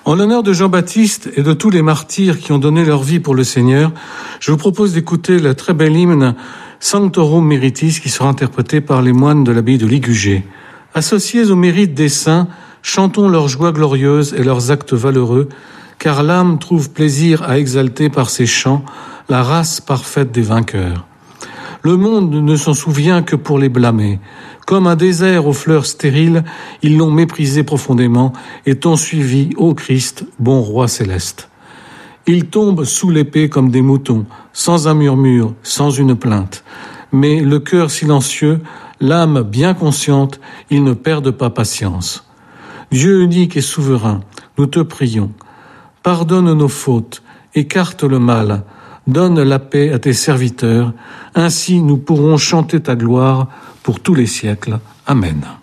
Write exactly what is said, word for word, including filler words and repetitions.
En l'honneur de Jean-Baptiste et de tous les martyrs qui ont donné leur vie pour le Seigneur, je vous propose d'écouter le très bel hymne Sanctorum Meritis qui sera interprété par les moines de l'abbaye de Ligugé. Associés au mérite des saints, chantons leurs joies glorieuses et leurs actes valeureux, car l'âme trouve plaisir à exalter par ses chants la race parfaite des vainqueurs. Le monde ne s'en souvient que pour les blâmer. Comme un désert aux fleurs stériles, ils l'ont méprisé profondément et t'ont suivi, ô Christ, bon roi céleste. Ils tombent sous l'épée comme des moutons, sans un murmure, sans une plainte. Mais le cœur silencieux, l'âme bien consciente, ils ne perdent pas patience. Dieu unique et souverain, nous te prions. Pardonne nos fautes, écarte le mal, donne la paix à tes serviteurs, ainsi nous pourrons chanter ta gloire pour tous les siècles. Amen.